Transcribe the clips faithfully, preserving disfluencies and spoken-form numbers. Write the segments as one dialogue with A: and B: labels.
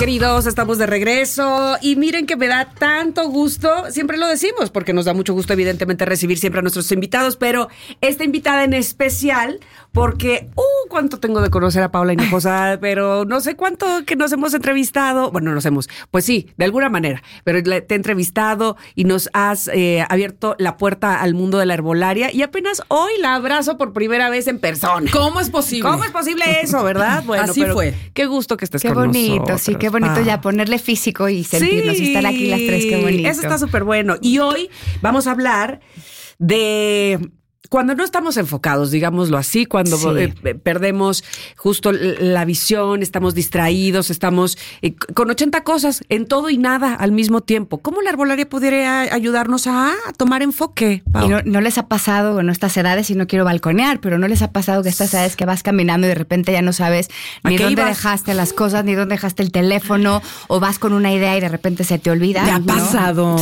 A: Queridos, estamos de regreso y miren que me da tanto gusto, siempre lo decimos, porque nos da mucho gusto evidentemente recibir siempre a nuestros invitados, pero esta invitada en especial, porque, uh, cuánto tengo de conocer a Paula Hinojosa, pero no sé cuánto que nos hemos entrevistado, bueno, nos hemos, pues sí, de alguna manera, pero te he entrevistado y nos has eh, abierto la puerta al mundo de la herbolaria y apenas hoy la abrazo por primera vez en persona.
B: ¿Cómo es posible?
A: ¿Cómo es posible eso, verdad? Bueno,
B: así
A: pero
B: fue.
A: Qué gusto que estés
C: qué
A: con
C: bonito,
A: nosotros.
C: sí, qué bonito
A: Ah.
C: ya ponerle físico y sentirnos
A: Sí,
C: y estar aquí las tres, qué bonito.
A: Eso está súper bueno. Y hoy vamos a hablar de cuando no estamos enfocados, digámoslo así, cuando
C: Sí.
A: eh, perdemos justo la visión, estamos distraídos, estamos eh, con ochenta cosas en todo y nada al mismo tiempo. ¿Cómo la herbolaria podría ayudarnos a tomar enfoque, Pau?
C: Y no, no les ha pasado, bueno, estas edades, y no quiero balconear, pero no les ha pasado que estas edades que vas caminando y de repente ya no sabes ni dónde
A: ibas?
C: dejaste las cosas, ni dónde dejaste el teléfono, o vas con una idea y de repente se te olvida.
B: ¿Te ha
C: ¿no?
B: pasado?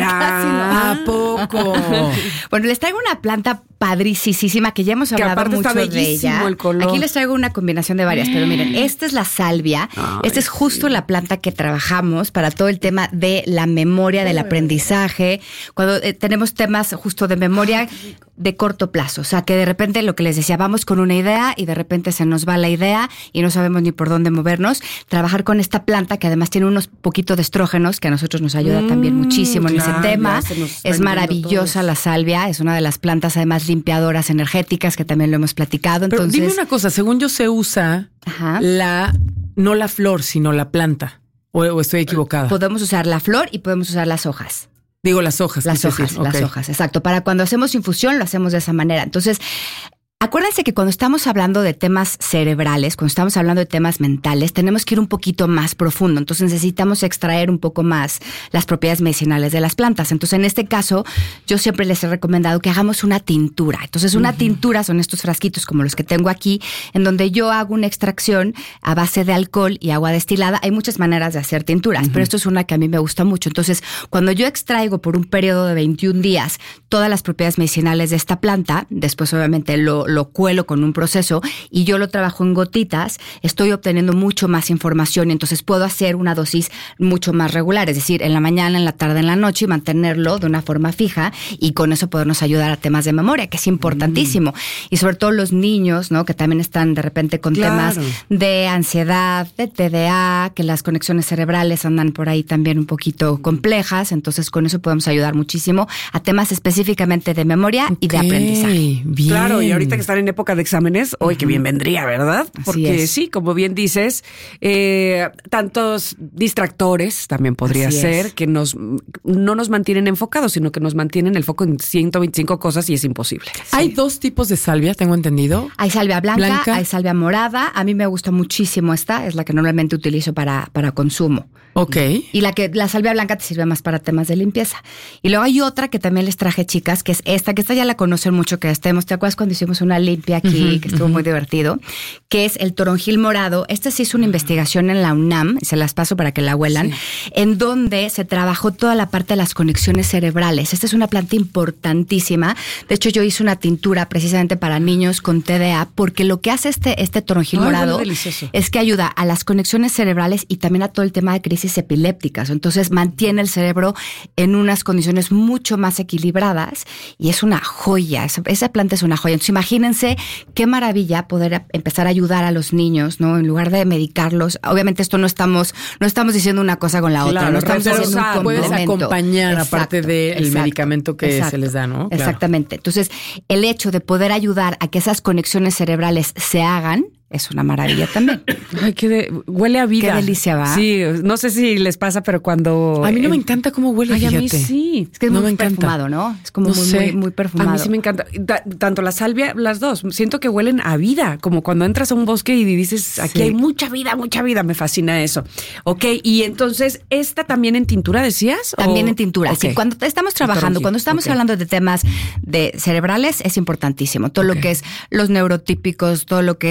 A: ¿Será?
B: ¿A poco?
C: Bueno, les traigo una planta padricísima que ya hemos
A: Que
C: hablado
A: aparte
C: mucho
A: está
C: de
A: bellísimo
C: ella.
A: el color.
C: Aquí les traigo una combinación de varias, pero miren, esta es la salvia.
A: Ay,
C: esta es justo
A: sí.
C: la planta que trabajamos para todo el tema de la memoria, del aprendizaje. Cuando eh, tenemos temas justo de memoria de corto plazo, o sea, que de repente lo que les decía, vamos con una idea y de repente se nos va la idea y no sabemos ni por dónde movernos. Trabajar con esta planta que además tiene unos poquitos de estrógenos que a nosotros nos ayuda
A: Mm,
C: también muchísimo en
A: claro,
C: ese tema.
A: ya se nos están
C: Es
A: yendo
C: maravillosa
A: todos.
C: la salvia, es una de las plantas además limpiadoras energéticas que también lo hemos platicado.
B: Pero
C: Entonces,
B: dime una cosa, según yo se usa
C: Ajá.
B: la, no la flor, sino la planta. O, o estoy equivocada.
C: podemos usar la flor y podemos usar las hojas.
B: Digo las hojas.
C: Las
B: quise
C: hojas,
B: decir.
C: las
B: Ok.
C: hojas, exacto. Para cuando hacemos infusión lo hacemos de esa manera. Entonces, acuérdense que cuando estamos hablando de temas cerebrales, cuando estamos hablando de temas mentales, tenemos que ir un poquito más profundo. Entonces necesitamos extraer un poco más las propiedades medicinales de las plantas. Entonces, en este caso, yo siempre les he recomendado que hagamos una tintura. Entonces, una uh-huh. tintura son estos frasquitos como los que tengo aquí, en donde yo hago una extracción a base de alcohol y agua destilada. Hay muchas maneras de hacer tinturas, uh-huh. pero esto es una que a mí me gusta mucho. Entonces, cuando yo extraigo por un periodo de veintiún días todas las propiedades medicinales de esta planta, después obviamente lo lo cuelo con un proceso y yo lo trabajo en gotitas, estoy obteniendo mucho más información y entonces puedo hacer una dosis mucho más regular, es decir, en la mañana, en la tarde, en la noche y mantenerlo de una forma fija y con eso podernos ayudar a temas de memoria, que es importantísimo. Mm. Y sobre todo los niños, ¿no? Que también están de repente con claro. temas de ansiedad, de T D A, que las conexiones cerebrales andan por ahí también un poquito complejas, entonces con eso podemos ayudar muchísimo a temas específicamente de memoria okay. y de aprendizaje.
B: Bien.
A: Claro, y ahorita que están en época de exámenes, hoy uh-huh. que bien vendría, ¿verdad? Porque sí, como bien dices, eh, tantos distractores también podría Así ser es. que nos no nos mantienen enfocados, sino que nos mantienen el foco en ciento veinticinco cosas y es imposible. Sí.
B: Hay dos tipos de salvia, tengo entendido.
C: Hay salvia blanca,
B: blanca,
C: hay salvia morada. A mí me gusta muchísimo esta, es la que normalmente utilizo para, para consumo.
B: Ok.
C: Y la que la salvia blanca te sirve más para temas de limpieza. Y luego hay otra que también les traje, chicas, que es esta, que esta ya la conocen mucho, que estemos, ¿te acuerdas cuando hicimos una limpia aquí, uh-huh, que estuvo uh-huh. muy divertido? Que es el toronjil morado. Esta se hizo una investigación en la UNAM, se las paso para que la huelan, sí. en donde se trabajó toda la parte de las conexiones cerebrales. Esta es una planta importantísima. De hecho, yo hice una tintura precisamente para niños con T D A, porque lo que hace este, este toronjil Ay, morado
A: bueno,
C: es que ayuda a las conexiones cerebrales y también a todo el tema de crisis epilépticas. Entonces mantiene el cerebro en unas condiciones mucho más equilibradas y es una joya. Esa, esa planta es una joya. Entonces imagínense qué maravilla poder empezar a ayudar a los niños, ¿no? En lugar de medicarlos. Obviamente esto no estamos, no estamos diciendo una cosa con la otra.
A: Claro,
C: no estamos haciendo un complemento.
B: Puedes acompañar
C: exacto,
B: aparte del
C: exacto,
B: medicamento que
C: exacto,
B: se les da, ¿no? Claro.
C: Exactamente. Entonces el hecho de poder ayudar a que esas conexiones cerebrales se hagan es una maravilla también.
A: Ay, qué de, huele a vida.
C: Qué delicia, ¿va?
A: Sí, no sé si les pasa, pero cuando...
B: A mí no
A: eh,
B: me encanta cómo huele,
A: ay,
B: fíjate.
A: a mí sí.
C: Es que es
B: no
C: muy
B: me
C: perfumado, ¿no? Es como
B: no
C: muy,
B: sé.
C: muy, muy perfumado.
A: A mí sí me encanta. Da, tanto la salvia, las dos. Siento que huelen a vida, como cuando entras a un bosque y dices, aquí sí. hay mucha vida, mucha vida. Me fascina eso. Ok, y entonces, ¿esta también en tintura decías?
C: También
A: o?
C: en tintura. Okay. Sí, cuando estamos trabajando, cuando estamos okay. hablando de temas de cerebrales, es importantísimo. Todo okay. lo que es los neurotípicos, todo lo que es ayuda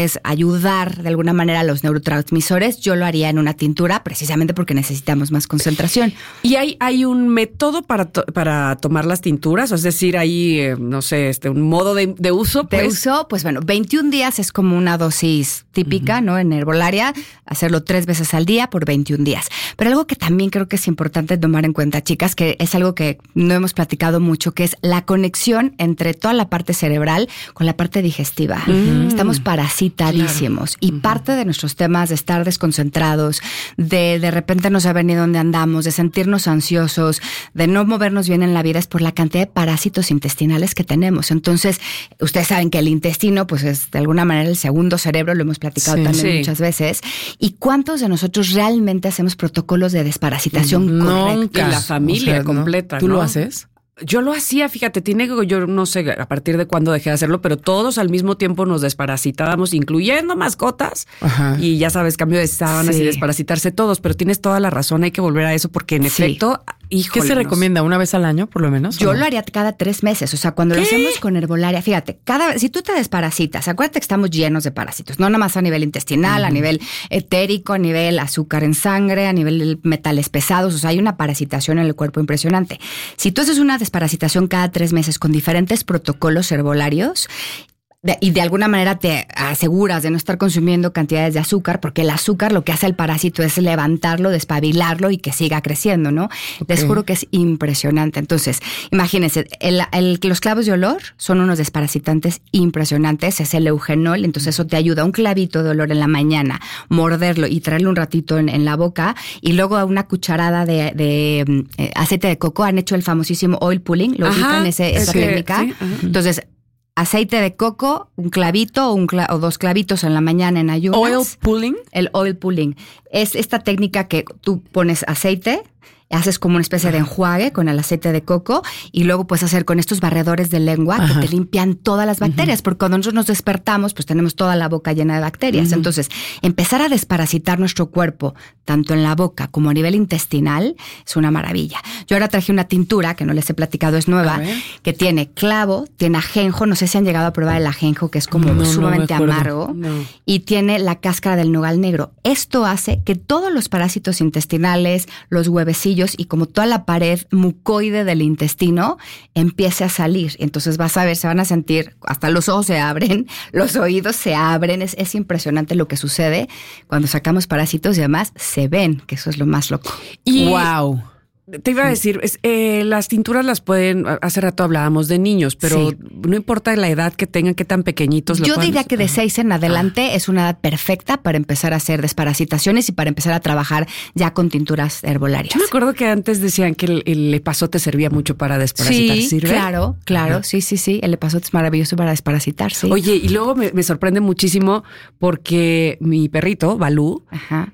C: ayudar de alguna manera a los neurotransmisores, yo lo haría en una tintura precisamente porque necesitamos más concentración.
A: ¿Y hay, hay un método para, to- para tomar las tinturas? Es decir, hay, eh, no sé, este, un modo de, de uso.
C: De
A: Pues?
C: uso, pues bueno, veintiún días es como una dosis típica, uh-huh. ¿no? En herbolaria, hacerlo tres veces al día por veintiún días. Pero algo que también creo que es importante tomar en cuenta, chicas, que es algo que no hemos platicado mucho, que es la conexión entre toda la parte cerebral con la parte digestiva. Uh-huh. Estamos parasitadísimos. Claro. Y uh-huh. parte de nuestros temas de estar desconcentrados, de de repente no saber ni dónde andamos, de sentirnos ansiosos, de no movernos bien en la vida, es por la cantidad de parásitos intestinales que tenemos. Entonces, ustedes saben que el intestino, pues es de alguna manera el segundo cerebro, lo hemos platicado sí, también sí. muchas veces. ¿Y cuántos de nosotros realmente hacemos protocolos de desparasitación correctos?
A: Y la familia o sea, completa, ¿no?
B: ¿Tú ¿no? lo haces?
A: Yo lo hacía, fíjate, tiene yo no sé a partir de cuándo dejé de hacerlo, pero todos al mismo tiempo nos desparasitábamos, incluyendo mascotas. Ajá. Y ya sabes, cambio de sábanas sí. y desparasitarse todos, pero tienes toda la razón, hay que volver a eso porque en sí. efecto, híjole.
B: ¿Qué se recomienda? ¿Una vez al año por lo menos?
C: Yo lo haría cada tres meses, o sea, cuando ¿Qué? lo hacemos con herbolaria, fíjate, cada si tú te desparasitas, acuérdate que estamos llenos de parásitos, no nada más a nivel intestinal, uh-huh. a nivel etérico, a nivel azúcar en sangre, a nivel de metales pesados, o sea, hay una parasitación en el cuerpo impresionante. Si tú haces una desparasitación cada tres meses con diferentes protocolos herbolarios de, y de alguna manera te aseguras de no estar consumiendo cantidades de azúcar, porque el azúcar lo que hace el parásito es levantarlo, despabilarlo y que siga creciendo, ¿no? Okay. Les juro que es impresionante. Entonces, imagínense, el, el, los clavos de olor son unos desparasitantes impresionantes, es el eugenol, entonces eso te ayuda, un clavito de olor en la mañana, morderlo y traerlo un ratito en, en la boca, y luego a una cucharada de, de eh, aceite de coco, han hecho el famosísimo oil pulling, lo ubican ese, esa
A: que,
C: técnica.
A: Sí,
C: entonces, aceite de coco, un clavito o, un cla- o dos clavitos en la mañana en ayunas.
B: ¿Oil pulling?
C: El oil pulling. Es esta técnica que tú pones aceite, haces como una especie de enjuague con el aceite de coco y luego puedes hacer con estos barredores de lengua Ajá. que te limpian todas las bacterias, uh-huh. porque cuando nosotros nos despertamos pues tenemos toda la boca llena de bacterias. Uh-huh. Entonces, empezar a desparasitar nuestro cuerpo, tanto en la boca como a nivel intestinal, es una maravilla. Yo ahora traje una tintura, que no les he platicado, es nueva, que tiene clavo, tiene ajenjo, no sé si han llegado a probar el ajenjo, que es como no, sumamente no amargo, no. y tiene la cáscara del nogal negro. Esto hace que todos los parásitos intestinales, los huevecillos, y como toda la pared mucoide del intestino empiece a salir. Entonces vas a ver, se van a sentir, hasta los ojos se abren, los oídos se abren. Es, es impresionante lo que sucede cuando sacamos parásitos y además se ven, que eso es lo más loco.
A: Y wow. Te iba a decir, es, eh, las tinturas las pueden, hace rato hablábamos de niños, pero sí. no importa la edad que tengan, qué tan pequeñitos.
C: Yo diría que de seis en adelante ah. es una edad perfecta para empezar a hacer desparasitaciones y para empezar a trabajar ya con tinturas herbolarias.
A: Yo me acuerdo que antes decían que el, el epazote servía mucho para desparasitar.
C: Sí,
A: ¿Sirve?
C: claro, claro, Ajá. sí, sí, sí. El epazote es maravilloso para desparasitar, sí.
A: Oye, y luego me, me sorprende muchísimo porque mi perrito, Balú, Ajá.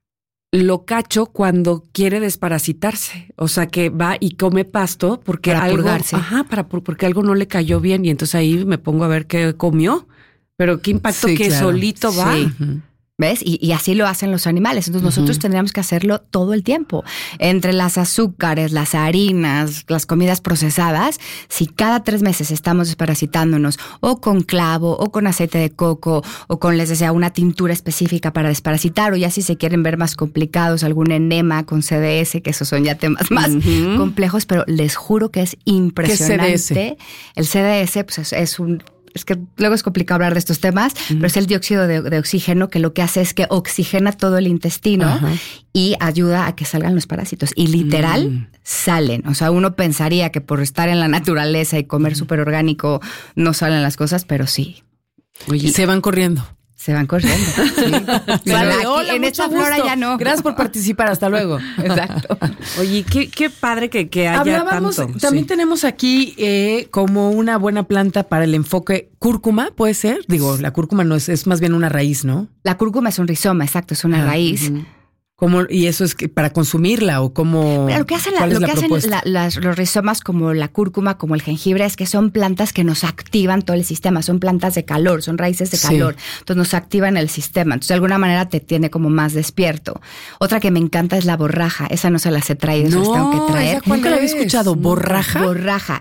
A: lo cacho cuando quiere desparasitarse. O sea, que va y come pasto porque
C: para
A: algo,
C: purgarse.
A: Ajá, para, porque algo no le cayó bien y entonces ahí me pongo a ver qué comió. Pero qué impacto sí, que claro. solito va.
C: Sí. Uh-huh. ¿Ves? Y, y así lo hacen los animales. Entonces uh-huh. nosotros tendríamos que hacerlo todo el tiempo. Entre las azúcares, las harinas, las comidas procesadas, si cada tres meses estamos desparasitándonos o con clavo o con aceite de coco o con, les decía, una tintura específica para desparasitar, o ya si se quieren ver más complicados, algún enema con C D S, que esos son ya temas más uh-huh. complejos, pero les juro que es impresionante. ¿Qué es C D S? El C D S pues es, es un... Es que luego es complicado hablar de estos temas, uh-huh. pero es el dióxido de, de oxígeno que lo que hace es que oxigena todo el intestino uh-huh. y ayuda a que salgan los parásitos. Y literal, uh-huh. salen. O sea, uno pensaría que por estar en la naturaleza y comer uh-huh. súper orgánico no salen las cosas, pero sí.
B: Oye, y se van corriendo.
C: Se van corriendo. Sí.
B: Vale, aquí, hola,
C: en esta flora ya no.
B: Gracias por participar. Hasta luego.
C: Exacto.
A: Oye, qué, qué padre que, que haya
B: Hablábamos,
A: tanto.
B: También
A: sí.
B: tenemos aquí eh, como una buena planta para el enfoque cúrcuma, ¿puede ser? Digo, la cúrcuma no es, es más bien una raíz, ¿no?
C: La cúrcuma es un rizoma, exacto, es una ah, raíz. Uh-huh.
B: ¿Cómo, y eso es que para consumirla o cómo?
C: Pero lo que hacen, la, lo
B: la
C: que hacen la, las, los rizomas como la cúrcuma, como el jengibre, es que son plantas que nos activan todo el sistema. Son plantas de calor, son raíces de calor. Sí. Entonces nos activan el sistema. Entonces de alguna manera te tiene como más despierto. Otra que me encanta es la borraja. Esa no se las he traído,
A: no,
C: se las tengo que traer.
B: ¿Nunca la había escuchado? ¿Borraja?
C: Borraja es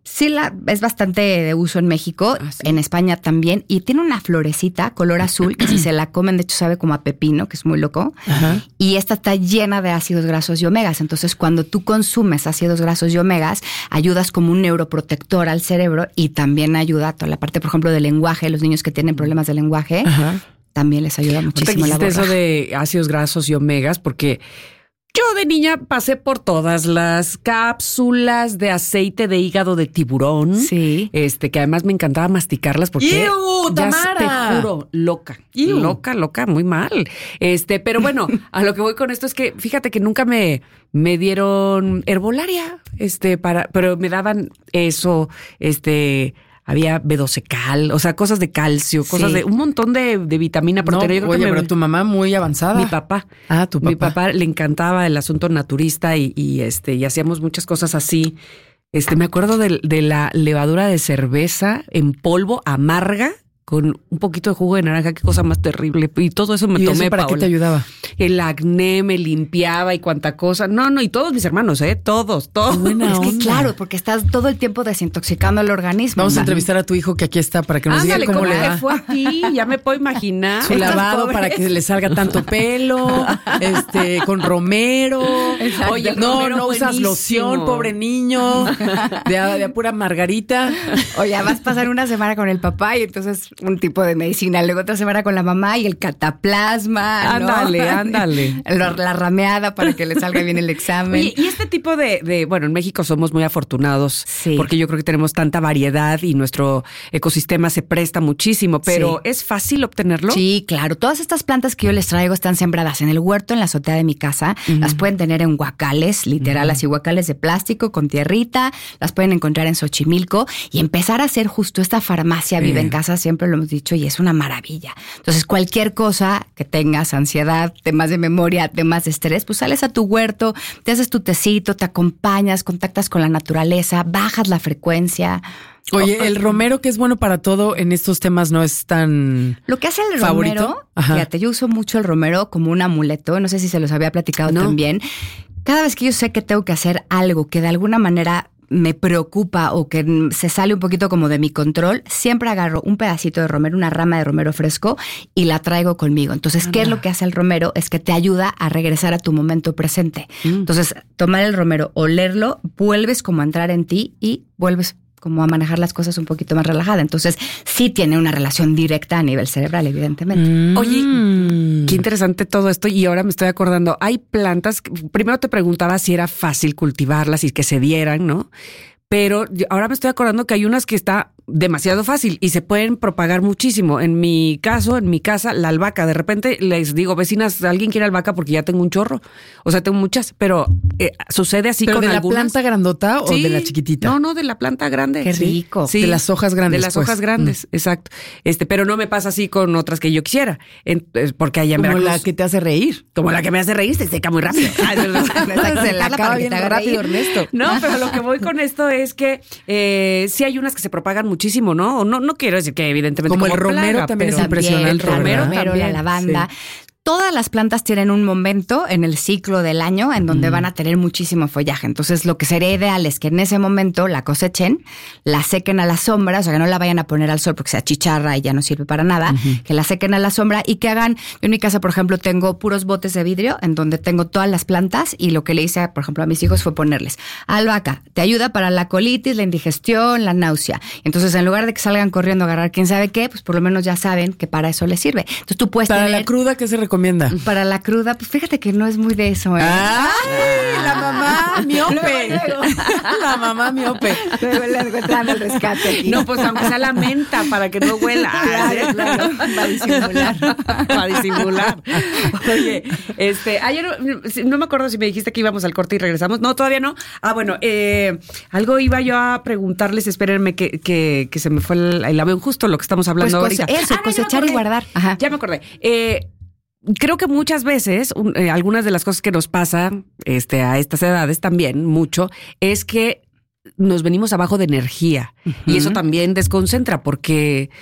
C: Sí, la, es bastante de uso en México,
A: Ah, sí.
C: en España también, y tiene una florecita color azul que si se la comen, de hecho sabe como a pepino, que es muy loco,
B: Ajá.
C: y esta está llena de ácidos grasos y omegas. Entonces, cuando tú consumes ácidos grasos y omegas, ayudas como un neuroprotector al cerebro y también ayuda a toda la parte, por ejemplo, del lenguaje. Los niños que tienen problemas de lenguaje,
B: Ajá.
C: también les ayuda
A: Ahorita
C: muchísimo la
A: dijiste eso
C: borra.
A: de ácidos grasos y omegas, porque yo de niña pasé por todas las cápsulas de aceite de hígado de tiburón.
C: Sí.
A: Este, que además me encantaba masticarlas porque
B: ¡Iu,
A: ya
B: Tamara!
A: te juro, loca.
B: ¡Iu!
A: Loca, loca, muy mal. Este, pero bueno, a lo que voy con esto es que fíjate que nunca me, me dieron herbolaria, este, para, pero me daban eso, este. Había B doce cal, o sea, cosas de calcio, cosas
C: Sí.
A: de un montón de, de vitamina,
B: No,
A: proteína. Yo creo que
B: oye,
A: me-
B: pero tu mamá muy avanzada.
A: mi papá.
B: Ah, tu papá.
A: Mi papá le encantaba el asunto naturista y, y este, y hacíamos muchas cosas así. Este, me acuerdo de, de la levadura de cerveza en polvo amarga con un poquito de jugo de naranja, qué cosa más terrible. Y todo eso me
B: ¿Y
A: tomé,
B: eso para qué
A: Paola.
B: te ayudaba?
A: El acné me limpiaba y cuanta cosa. No, no, y todos mis hermanos, ¿eh? Todos, todos.
B: Buena
C: Es que
B: onda.
C: claro, porque estás todo el tiempo desintoxicando el organismo.
B: Vamos
C: O
B: a
C: sea,
B: entrevistar a tu hijo que aquí está para que nos
A: Ándale,
B: diga cómo le
A: te
B: va.
A: fue a ti? Ya me puedo imaginar.
B: Su lavado para que le salga tanto pelo, este, con romero.
C: Exacto.
B: Oye,
A: el
B: no,
A: romero
B: no usas
A: buenísimo.
B: loción, pobre niño, de, a- de a pura margarita.
C: O ya vas a pasar una semana con el papá y entonces un tipo de medicina, luego otra semana con la mamá y el cataplasma. ¿no?
A: Ándale, ándale.
C: La, la rameada para que le salga bien el examen.
A: Oye, y este tipo de, de, bueno, en México somos muy afortunados
C: Sí.
A: porque yo creo que tenemos tanta variedad y nuestro ecosistema se presta muchísimo, pero
C: Sí.
A: ¿es fácil obtenerlo?
C: Sí, claro. Todas estas plantas que yo les traigo están sembradas en el huerto, en la azotea de mi casa. Las pueden tener en guacales, literal, así guacales de plástico con tierrita. Las pueden encontrar en Xochimilco y empezar a hacer justo esta farmacia vive
A: Sí.
C: en casa, siempre lo hemos dicho, y es una maravilla. Entonces, cualquier cosa que tengas, ansiedad, temas de memoria, temas de estrés, pues sales a tu huerto, te haces tu tecito, te acompañas, contactas con la naturaleza, bajas la frecuencia.
B: Oye, el romero que es bueno para todo en estos temas no es tan...
C: Lo que hace el
B: ¿Favorito?
C: romero,
B: Ajá.
C: fíjate, yo uso mucho el romero como un amuleto, no sé si se los había platicado
A: No.
C: también. Cada vez que yo sé que tengo que hacer algo que de alguna manera me preocupa o que mm, se sale un poquito como de mi control, siempre agarro un pedacito de romero, una rama de romero fresco y la traigo conmigo. Entonces, ¿qué es lo que hace el romero? Es que te ayuda a regresar a tu momento presente. Entonces, tomar el romero, olerlo, vuelves como a entrar en ti y vuelves como a manejar las cosas un poquito más relajada. Entonces, sí tiene una relación directa a nivel cerebral, evidentemente.
A: Oye,
B: Mm.
A: qué interesante todo esto y ahora me estoy acordando, hay plantas, que- primero te preguntaba si era fácil cultivarlas y que se dieran, ¿no? Pero yo- ahora me estoy acordando que hay unas que está demasiado fácil y se pueden propagar muchísimo. En mi caso, en mi casa, la albahaca. De repente les digo, vecinas, ¿alguien quiere albahaca? Porque ya tengo un chorro. O sea, tengo muchas, pero eh, sucede así
B: ¿Pero
A: con
B: de la
A: algunas.
B: planta grandota o
A: Sí.
B: de la chiquitita?
A: No, no, de la planta grande.
C: Qué
A: Sí.
C: rico.
A: Sí.
B: De las hojas grandes,
A: De las
B: pues.
A: hojas grandes, exacto. Este, pero no me pasa así con otras que yo quisiera. En- es porque allá en
B: Como
A: Veracruz-
B: la que te hace reír.
A: como la que me hace reír, se seca muy rápido. Ay, de verdad.
C: Exacto,
B: Se la
C: para
B: acaba
C: que
B: bien
C: te haga
B: rápido,
C: reír.
B: Ernesto.
A: No, pero lo que voy con esto es que eh, sí hay unas que se propagan muchísimo, ¿no? O No, no quiero decir que evidentemente
B: Como el romero
A: plaga,
B: también es
A: pero-
B: impresionante,
C: el romero,
B: ¿verdad?
C: romero, la
A: También,
C: lavanda. Todas las plantas tienen un momento en el ciclo del año en donde van a tener muchísimo follaje. Entonces, lo que sería ideal es que en ese momento la cosechen, la sequen a la sombra, o sea, que no la vayan a poner al sol porque se achicharra y ya no sirve para nada, que la sequen a la sombra y que hagan, yo en mi casa, por ejemplo, tengo puros botes de vidrio en donde tengo todas las plantas y lo que le hice, por ejemplo, a mis hijos fue ponerles albahaca, te ayuda para la colitis, la indigestión, la náusea. Entonces, en lugar de que salgan corriendo a agarrar quién sabe qué, pues por lo menos ya saben que para eso les sirve. Entonces, tú puedes
B: Para
C: tener...
B: la cruda, ¿qué se recomienda?
C: Para la cruda, pues fíjate que no es muy de eso, ¿eh?
B: ¡Ay! La mamá miope. La mamá miope.
C: Luego le encuentran el rescate aquí.
A: No, pues aunque sea la menta para que no huela.
C: Claro, claro, para disimular.
A: Para disimular. Oye, este, ayer no me acuerdo si me dijiste que íbamos al corte y regresamos. No, todavía no. Ah, bueno, eh, algo iba yo a preguntarles, espérenme que, que, que se me fue el, el avión, justo lo que estamos hablando
C: Pues
A: ahorita.
C: cose- eso,
A: Ah, no, ya me
C: cosechar y
A: acordé.
C: guardar. Ajá.
A: Ya me acordé. Eh, Creo que muchas veces, un- eh, algunas de las cosas que nos pasan este, a estas edades también, mucho, es que nos venimos abajo de energía. Y eso también desconcentra porque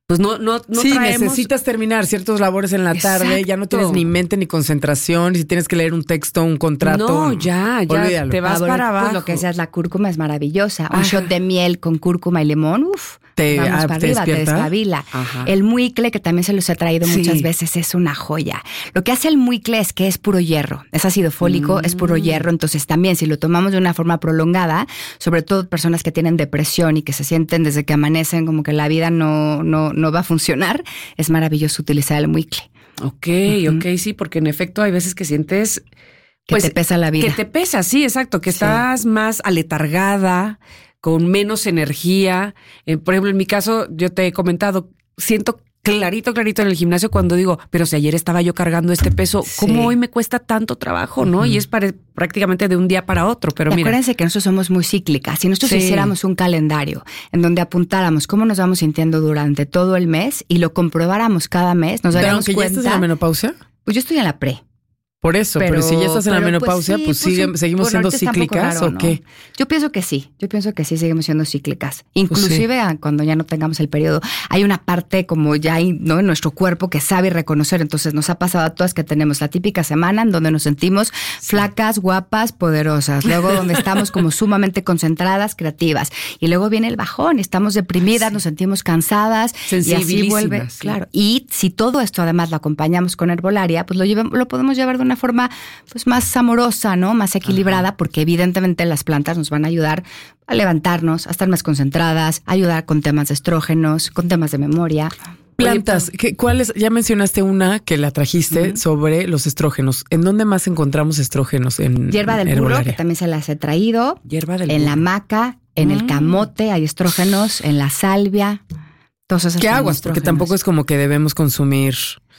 A: pues no, no, no
B: sí,
A: traemos...
B: necesitas terminar ciertos labores en la tarde,
A: Exacto.
B: ya no tienes ni mente ni concentración, si tienes que leer un texto, un contrato.
A: No, ya, ya,
B: olvídalo.
A: te vas
C: Ah, bueno,
A: para abajo.
C: Pues lo que decías, la cúrcuma es maravillosa. Un
A: Ajá.
C: shot de miel con cúrcuma y limón, uff.
B: Te-
C: Vamos
B: ah,
C: para
B: ¿te
C: arriba, te
B: despierta?
C: destabila.
A: Ajá.
C: El muicle, que también se los he traído
A: Sí.
C: muchas veces, es una joya. Lo que hace el muicle es que es puro hierro. Es ácido fólico,
A: Mm.
C: es puro hierro. Entonces también, si lo tomamos de una forma prolongada, sobre todo personas que tienen depresión y que se sienten desde que amanecen como que la vida no, no, no va a funcionar, es maravilloso utilizar el muicle.
A: Ok, ok, sí, porque en efecto hay veces que sientes...
C: Que te pesa la vida.
A: Que te pesa, sí, exacto, que
C: Sí.
A: estás más aletargada, con menos energía. Eh, por ejemplo, en mi caso, yo te he comentado, siento clarito, clarito en el gimnasio cuando digo, pero si ayer estaba yo cargando este peso, ¿cómo
C: Sí.
A: hoy me cuesta tanto trabajo, no? Y es para, prácticamente de un día para otro, pero
C: Y
A: mira.
C: acuérdense que nosotros somos muy cíclicas. Si nosotros
A: Sí.
C: hiciéramos un calendario en donde apuntáramos cómo nos vamos sintiendo durante todo el mes y lo comprobáramos cada mes, nos
B: Pero
C: daríamos
B: aunque ya estás en la
C: cuenta.
B: menopausia,
C: Pues yo estoy en la pre.
B: por eso, pero, si ya estás en la
C: pero,
B: menopausia,
C: sí,
B: pues, sigue-
C: sí.
B: seguimos
C: Bueno,
B: siendo
C: ahorita está un poco
B: cíclicas
C: raro,
B: o
C: ¿no?
B: qué.
C: Yo pienso que sí, yo pienso que sí seguimos siendo cíclicas. Inclusive
B: Pues
C: a cuando ya no tengamos el periodo. Hay una parte como ya hay, ¿no? en nuestro cuerpo que sabe reconocer. Entonces nos ha pasado a todas que tenemos la típica semana en donde nos sentimos flacas, guapas, poderosas. Luego donde estamos como sumamente concentradas, creativas. Y luego viene el bajón, estamos deprimidas, nos sentimos cansadas. Y así
A: Sensibilísimas,
C: vuelve,
A: sí.
C: claro. Y si todo esto además lo acompañamos con herbolaria, pues lo, llevamos, lo podemos llevar de una forma pues más amorosa, ¿no? Más equilibrada, porque evidentemente las plantas nos van a ayudar a levantarnos, a estar más concentradas, a ayudar con temas de estrógenos, con temas de memoria.
B: Plantas, ¿qué, ¿cuáles? Ya mencionaste una que la trajiste sobre los estrógenos. ¿En dónde más encontramos estrógenos? En
C: Hierba del burro,
B: herbolaria.
C: que también se las he traído.
A: Hierba del
C: En la
A: burro.
C: maca, en el camote hay estrógenos, en la salvia. Todos esos
B: ¿Qué
C: son
B: aguas? Porque
C: estrógenos.
B: tampoco es como que debemos consumir,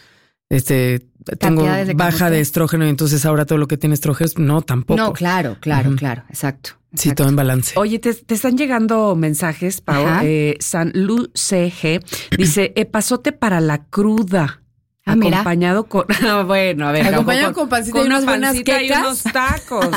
B: este, tengo
C: Cantidades de
B: baja
C: camote.
B: de estrógeno y entonces ahora todo lo que tiene estrógeno, no, tampoco.
C: No, claro, claro,
B: Ujú.
C: claro, exacto.
B: Sí,
C: exacto.
B: todo en balance.
A: Oye, te, te están llegando mensajes, Pau.
C: Ajá.
A: Eh, San Lu C G dice, epazote para la cruda.
C: Ah, mira.
A: Acompañado con... Ah, bueno, a ver.
B: Acompañado
A: tampoco-
B: con pancita y
A: una
B: unas buenas
A: pancita y
B: quecas.
A: unos tacos.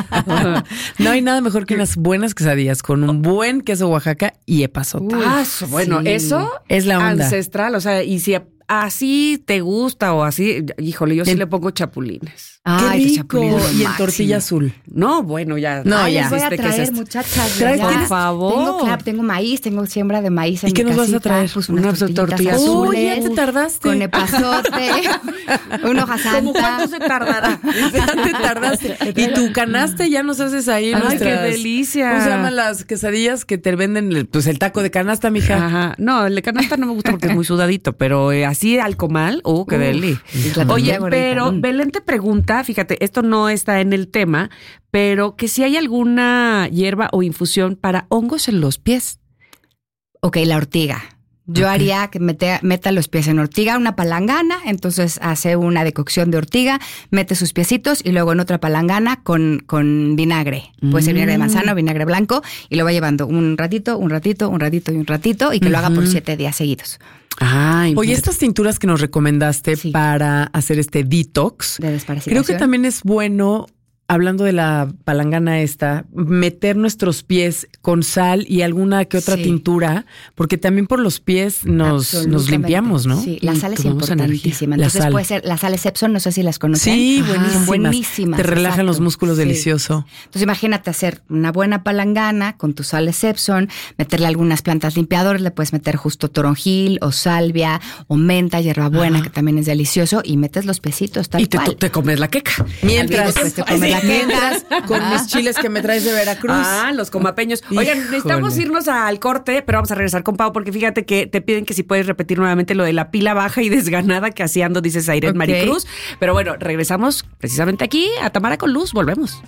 B: No hay nada mejor que unas buenas quesadillas con un buen queso Oaxaca y epazote.
A: Ah, bueno,
C: sí.
A: eso
B: Es la onda.
A: ancestral, o sea, y si así te gusta o así, híjole, yo sí
B: En-
A: le pongo chapulines.
C: Ay,
B: ¡Qué
C: los
B: rico!
C: chapulines, lo
B: Y en
C: máximo.
B: tortilla azul.
A: No, bueno, ya.
B: No,
C: Ay,
B: ya.
C: les voy a
A: ¿Viste qué es
C: traer,
A: esto?
C: muchachas.
B: Traes-
C: ya.
B: ¿tienes?
A: Por favor.
C: Tengo, claro, tengo maíz, tengo siembra de maíz en
B: ¿Y qué
C: mi
B: nos vas a
C: casita,
B: traer?
C: Pues unas
A: Unas
C: tortillitas
A: tortillas
C: azules.
B: Uy, ya te tardaste.
C: Con epazote, una hoja santa.
A: ¿Cómo cuánto se tardará?
B: Ya te tardaste. Y tu canasta ya nos haces ahí
A: Ay,
B: nuestras...
A: qué delicia.
B: ¿Cómo se llaman las quesadillas que te venden? Pues el taco de canasta, mija.
A: Ajá. No, el de canasta no me gusta porque es muy sudadito, pero eh, así al comal, uh, qué
C: Uf,
A: deli.
C: y la
A: Oye,
C: tortilla gordita,
A: pero
C: mm.
A: Belén te pregunta, fíjate, esto no está en el tema, pero que si hay alguna hierba o infusión para hongos en los pies.
C: Ok, la ortiga. Yo
B: Ok.
C: haría que mete, meta los pies en ortiga, una palangana, entonces hace una decocción de ortiga, mete sus piecitos y luego en otra palangana con, con vinagre. Puede ser vinagre de manzana o vinagre blanco y lo va llevando un ratito, un ratito, un ratito y un ratito y que lo haga por siete días seguidos.
A: Ay,
B: Oye, estas tinturas que nos recomendaste
C: Sí.
B: para hacer este detox,
C: De desparasitación.
B: creo que también es bueno, hablando de la palangana esta, meter nuestros pies con sal y alguna que otra
C: Sí.
B: tintura, porque también por los pies nos, nos
C: Absolutamente.
B: limpiamos, ¿no?
C: Sí, la
A: Y
C: sal es
A: tomamos
C: importantísima.
B: energía. La
C: Entonces
B: sal.
C: puede ser, las sales Epsom, no sé si las conocen.
B: Sí,
C: Ajá,
B: buenísimas.
C: son buenísimas.
B: Te relajan
C: exacto.
B: los músculos,
C: Sí.
B: delicioso.
C: Entonces imagínate hacer una buena palangana con tus sales Epsom, meterle algunas plantas limpiadoras, le puedes meter justo toronjil o salvia o menta, hierbabuena,
B: Ajá.
C: que también es delicioso, y metes los piecitos tal
A: y te,
C: cual.
A: te comes la queca.
B: Mientras,
C: Después te comes la
B: mientras
C: queca.
B: con
C: Ajá.
B: mis chiles que me traes de Veracruz.
A: Ah, los comapeños. Oigan,
B: Híjole.
A: necesitamos irnos al corte, pero vamos a regresar con Pau, porque fíjate que te piden que si puedes repetir nuevamente lo de la pila baja y desganada que hacía ando, dices Aires
C: Ok.
A: Maricruz. Pero bueno, regresamos precisamente aquí a Tamara con Luz. Volvemos.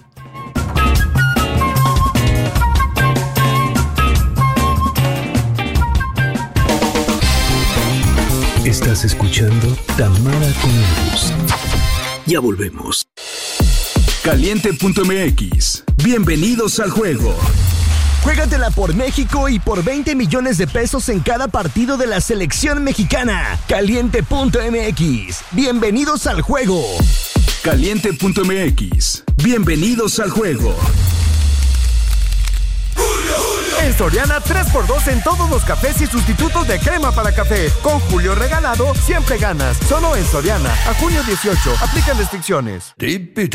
D: Estás escuchando Tamara con Luz. Ya volvemos. Caliente punto m x. Bienvenidos al juego.
E: Juégatela por México y por veinte millones de pesos en cada partido de la selección mexicana. Caliente punto m x. Bienvenidos al juego.
D: Caliente punto m x. Bienvenidos al juego.
F: En Soriana, tres por dos en todos los cafés y sustitutos de crema para café. Con Julio regalado, siempre ganas. Solo en Soriana. A junio dieciocho. Aplican restricciones.